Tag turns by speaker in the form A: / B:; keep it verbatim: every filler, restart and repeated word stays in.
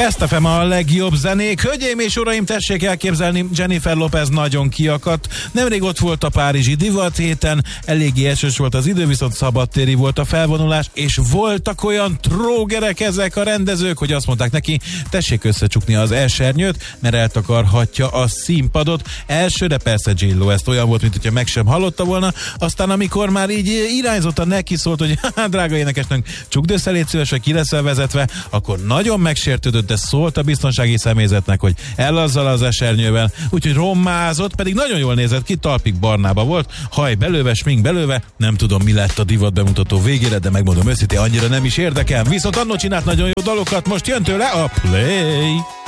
A: Best ef em a legjobb zenék. Hölgyeim és uraim, tessék elképzelni, Jennifer Lopez nagyon kiakadt. Nemrég ott volt a párizsi divat héten, eléggé esős volt az idő, viszont szabadtéri volt a felvonulás, és voltak olyan trógerek ezek a rendezők, hogy azt mondták neki, tessék összecsukni az esernyőt, mert eltakarhatja a színpadot. Elsőre persze J-Lo, ezt olyan volt, mint hogyha meg sem hallotta volna, aztán amikor már így irányzottan neki szólt, hogy drága énekesnünk, csukd össze, légy szíves, hogy ki leszel vezetve, akkor nagyon megsértődött, de szólt a biztonsági személyzetnek, hogy el azzal az esernyővel, úgyhogy rommázott, pedig nagyon jól nézett ki, talpig barnába volt, haj belőve, smink belőve, nem tudom, mi lett a divat bemutató végére, de megmondom őszintén, annyira nem is érdekel, viszont annó csinált nagyon jó dalokat, most jön tőle a Play.